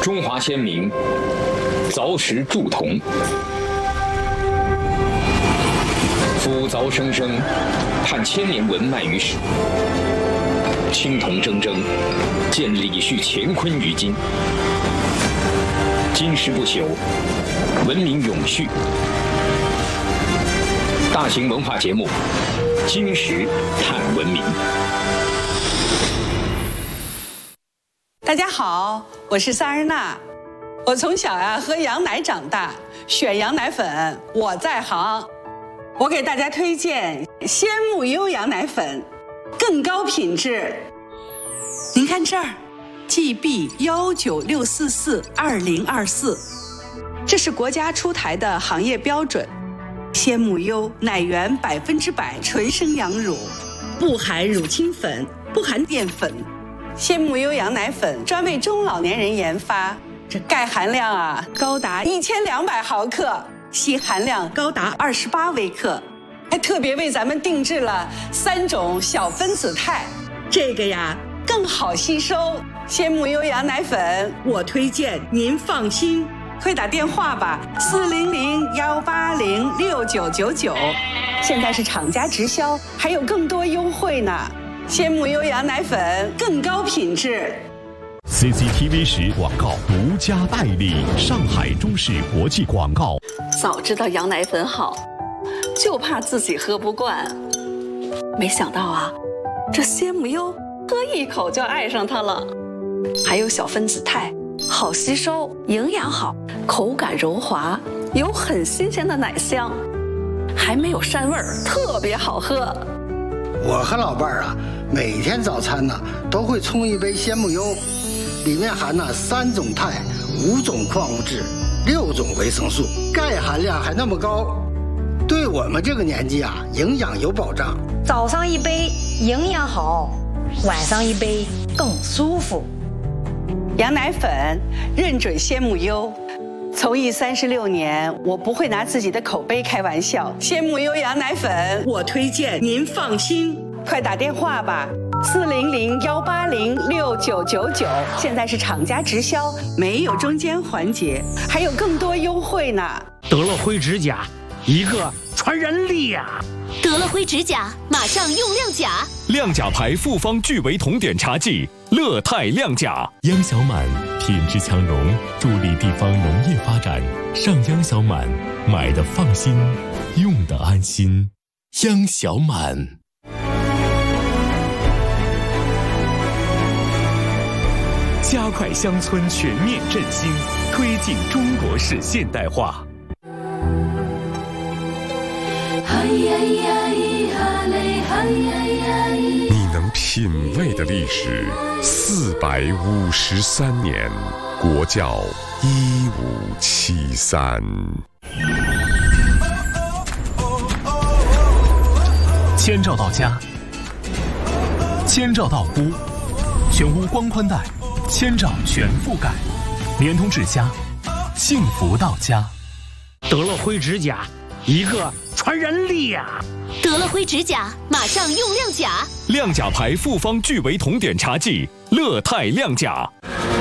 中华先民凿石铸铜，夫凿生生，探千年文脉于史。青铜铮铮，见李旭乾坤于今。金石不朽，文明永续。大型文化节目《金石探文明》。 大家好，我是萨日娜。我从小喝羊奶长大，选羊奶粉我在行。我给大家推荐鲜木优羊奶粉，更高品质。您看这儿 ，GB196442024，这是国家出台的行业标准。鲜木优奶源100%纯生羊乳，不含乳清粉，不含淀粉。鲜木优羊奶粉专为中老年人研发，这钙含量高达1200毫克，硒含量高达28微克，还特别为咱们定制了3种小分子肽，这个更好吸收。鲜木优羊奶粉我推荐您放心，快打电话吧，400-180-6999，现在是厂家直销，还有更多优惠呢。鲜木优羊奶粉更高品质。 CCTV 10广告独家代理，上海中视国际广告。 早知道羊奶粉好，就怕自己喝不惯。没想到这鲜木优喝一口就爱上它了。还有小分子肽，好吸收，营养好，口感柔滑，有很新鲜的奶香，还没有膻味儿，特别好喝。 我和老伴儿每天早餐都会冲一杯鲜木优，里面含3种肽、5种矿物质、6种维生素，钙含量还那么高，对我们这个年纪营养有保障。 早上一杯营养好，晚上一杯更舒服。 羊奶粉认准鲜木优，从艺36年，我不会拿自己的口碑开玩笑。鲜木优羊奶粉我推荐您放心，快打电话吧，400-180-6999，现在是厂家直销，没有中间环节，还有更多优惠呢。 德乐辉指甲，一个传染力呀！ 德乐辉指甲马上用亮甲， 亮甲牌复方聚维酮碘茶剂，乐泰亮甲。央小满品质强融，助力地方农业发展。上央小满，买的放心，用的安心。央小满。加快乡村全面振兴，推进中国式现代化。 你能品味的历史453年，国窖1573。 千兆到家，千兆到屋，全屋光宽带，千兆全覆盖，联通至家，幸福到家。 德乐辉指甲，一个传染力呀！ 德乐辉指甲马上用亮甲， 亮甲牌复方聚维酮碘茶剂，乐泰亮甲。